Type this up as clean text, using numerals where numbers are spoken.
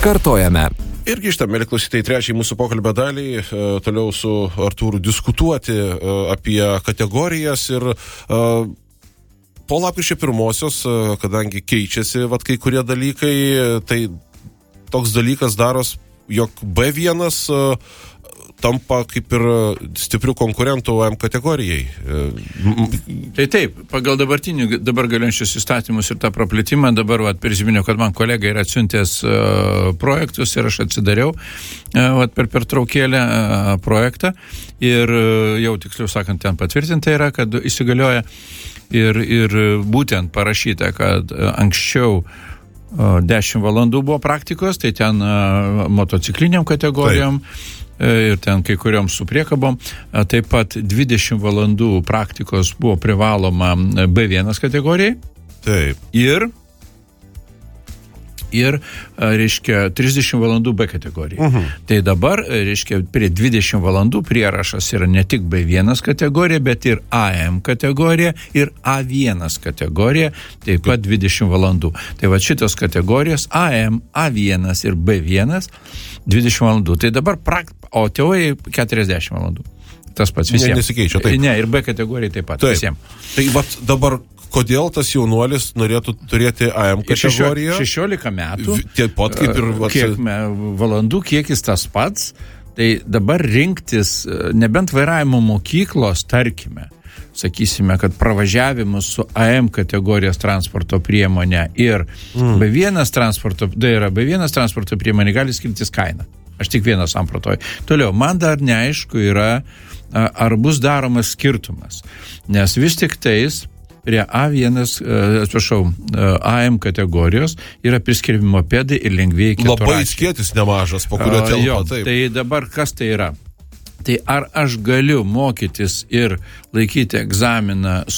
Kartojame. Ir grįžtame, mėly klausytojai, trečiai mūsų pokalbio dalį, toliau su Artūru diskutuoti apie kategorijas ir po lapkričio 1-osios, kadangi keičiasi kai kurie dalykai, tai toks dalykas daros, jog B1 tampa kaip ir stiprių konkurentų AM kategorijai. Tai taip, pagal dabar galiojančius įstatymus ir tą praplėtimą, dabar prisiminiau, kad man kolega yra atsiuntęs projektus ir aš atsidariau per pertraukėlę projektą ir jau tiksliau sakant, ten patvirtinta yra, kad įsigalioja ir būtent parašyta, kad anksčiau 10 valandų buvo praktikos, tai ten motocikliniam kategorijom, ir ten kai kuriom su priekabom. Taip pat 20 valandų praktikos buvo privaloma B1 kategorijai. Taip. Ir reiškia, 30 valandų B kategorijai. Tai dabar, reiškia, prie 20 valandų prierašas yra ne tik B1 kategorija, bet ir AM kategorija ir A1 kategorija, taip pat 20 valandų. Tai va šitos kategorijos AM, A1 ir B1 20 valandų. Tai dabar o teorijai 40 valandų. Tas pats visiems. Nesikeičia, taip. Ne, ir B kategorijai taip pat visiems. Tai dabar kodėl tas jaunuolis norėtų turėti AM kategoriją? 16 metų. Tiek pat kaip ir... Kiek valandų, kiekis tas pats. Tai dabar rinktis, nebent vairavimo mokyklos, tarkime, sakysime, kad pravažiavimus su AM kategorijos transporto priemonė ir B1 transporto priemonė gali skirtis kaina. Aš tik vieną samprotoju. Toliau, man dar neaišku yra, ar bus daromas skirtumas. Nes vis tik tais prie AM kategorijos yra priskiriami mopedai ir lengvieji keturračiai. Labai skėtis nemažas, po kurio telpa, taip. Tai dabar kas tai yra? Tai ar aš galiu mokytis ir laikyti egzaminą